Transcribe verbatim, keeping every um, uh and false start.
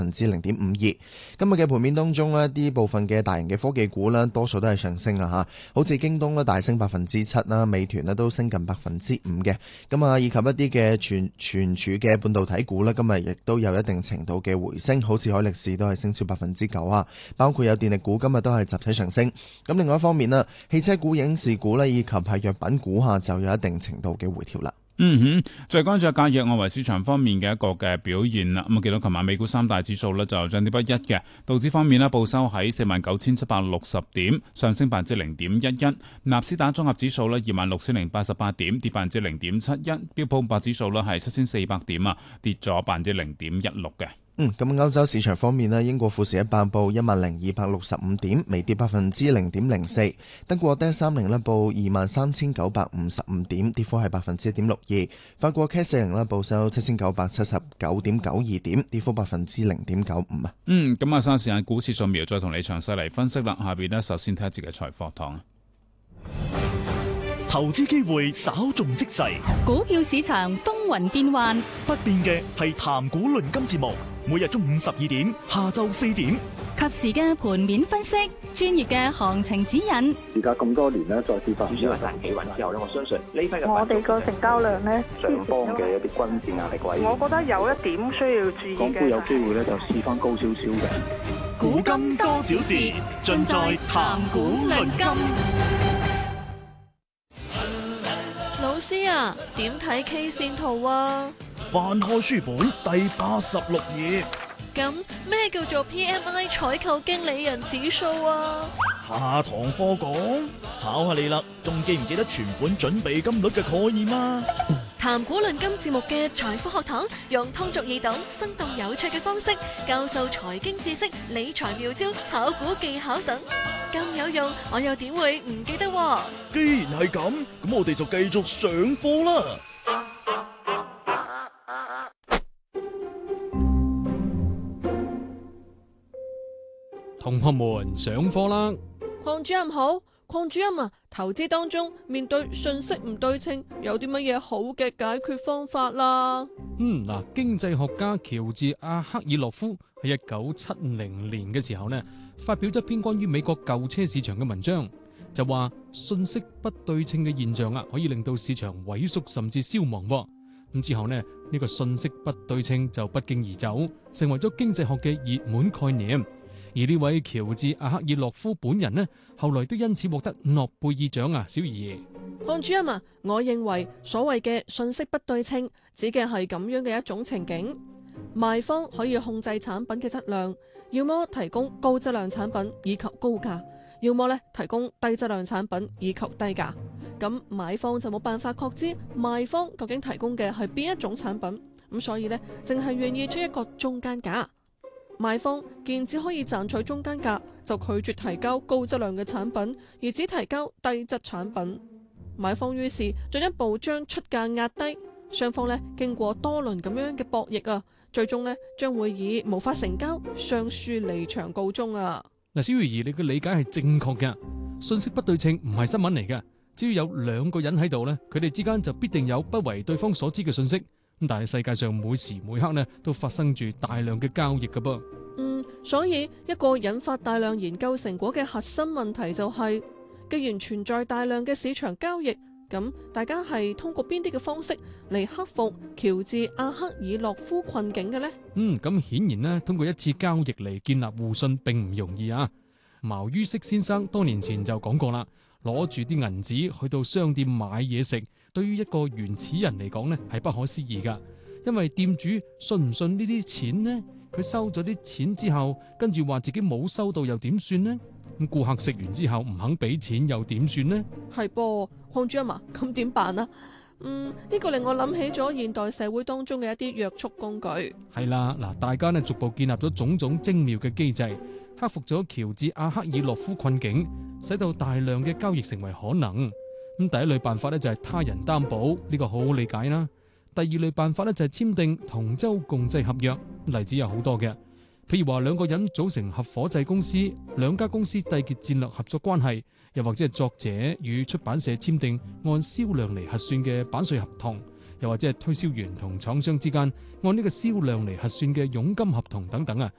分之零點五二。今日嘅盤面當中呢，啲部分嘅大型嘅科技股呢，多數都係上升啊嚇，好似京東呢大升百分之七啦，美團呢都升近百分之五嘅。咁啊，以及一啲嘅存存儲嘅半導體股呢，今日亦都有一定程度嘅回升，好似海力士都係升超百分之九啊，包括有電力股今日都係集體上升。咁另外一方面呢，汽車股、影視股呢，以及係藥品股下就有一定程度嘅回調啦。 嗯哼，再關注下隔夜外圍市場方面嘅一個嘅表現啦。咁啊，見到琴晚美股三大指數呢就漲跌不一嘅。道指方面呢，報收喺四萬九千七百六十點，上升百分之零點一一。納斯達綜合指數呢，二萬六千零八十八點，跌百分之零點七一。標普五百指數呢係七千四百點啊，跌咗百分之零點一六嘅。 嗯，咁歐洲市場方面呢，英國富時一百報一萬零二百六十五點，微跌百分之零點零四。德國 D 三十呢報二萬三千九百五十五點，跌幅係百分之一點六二。法國 C A C 四十呢報收七千九百七十九點九二點，跌幅百分之零點九五啊。 嗯，咁啊，三時間股市掃描，再同你詳細嚟分析啦。下邊呢，首先睇一節嘅財貨堂。 投資機會稍縱即逝， 股票市場風雲變幻， 不變嘅係談股論金節目，每日中午十二點，下晝四點， 及時嘅盤面分析，專業嘅行情指引。 而家咁多年咧，再跌翻， 主要係大企穩之後咧，我相信呢批嘅我哋個成交量咧， 上方嘅一啲均線壓力位， 我覺得有一點需要注意嘅。 港股有機會咧就試翻高少少嘅。 股金多少事，盡在談股論金。 老師啊，點睇 K 線圖啊？ 翻開書本第八十六頁。 咁咩叫做 P M I 採購經理人指數啊？ 下堂課講，考下你啦，仲記唔記得存款準備金率嘅概念啊？ 談股論金節目嘅財富學堂，用通俗易懂、生動有趣嘅方式教授財經知識、理財妙招、炒股技巧等，咁有用，我又點會唔記得？ 既然係咁，咁我哋就繼續上課啦。 同學們上課啦！ 鄺主任好，鄺主任啊，投資當中面對信息唔對稱，有啲乜嘢好嘅解決方法啦？ 嗯，嗱，經濟學家喬治阿克爾洛夫喺一九七零年嘅時候呢，發表咗一篇關於美國舊車市場嘅文章，就話信息不對稱嘅現象啊，可以令到市場萎縮甚至消亡。咁之後呢，呢個信息不對稱就不脛而走，成為咗經濟學嘅熱門概念。而呢位喬治阿克爾洛夫本人呢，後來都因此獲得諾貝爾獎啊！小儀， 鄺主任啊，我認為所謂嘅信息不對稱，指嘅係咁樣嘅一種情景：賣方可以控制產品嘅質量，要麼提供高質量產品以求高價，要麼咧提供低質量產品以求低價。咁買方就冇辦法確知賣方究竟提供嘅係邊一種產品，咁所以呢，淨係願意出一個中間價。賣方見只可以賺取中間價，就拒絕提交高質量嘅產品，而只提交低質產品。買方於是進一步將出價壓低，雙方咧經過多輪咁樣嘅博弈啊，最終咧將會以無法成交、雙輸離場告終啊！ 嗱，小儀，你嘅理解係正確嘅，信息不對稱唔係新聞嚟嘅，只要有兩個人喺度咧，佢哋之間就必定有不為對方所知嘅信息。咁但係世界上每時每刻呢都發生住大量嘅交易㗎噃。 嗯，所以一個引發大量研究成果嘅核心問題就係，既然存在大量嘅市場交易，咁大家係通過邊啲嘅方式嚟克服喬治阿克爾洛夫困境嘅呢？ 嗯，咁顯然呢，通過一次交易嚟建立互信並唔容易啊。茅于軾先生多年前就講過啦，攞住啲銀紙去到商店買嘢食，對於一個原始人嚟講呢係不可思議噶，因為店主信唔信呢啲錢呢？佢收咗啲錢之後，跟住話自己冇收到又點算呢？咁顧客食完之後唔肯俾錢又點算呢？ 係噃，鄺主任啊，咁點辦啊？嗯，呢個令我諗起咗現代社會當中嘅一啲約束工具。 係啦，嗱，大家呢逐步建立咗種種精妙嘅機制，克服咗喬治阿克爾洛夫困境，使到大量嘅交易成為可能。咁第一類辦法呢，就係他人擔保，呢個好好理解啦。第二類辦法呢，就係簽訂同舟共濟合約，例子有好多嘅，譬如話兩個人組成合夥制公司，兩家公司締結戰略合作關係，又或者係作者與出版社簽訂按銷量嚟核算嘅版稅合同，又或者係推銷員同廠商之間按呢個銷量嚟核算嘅佣金合同等等啊，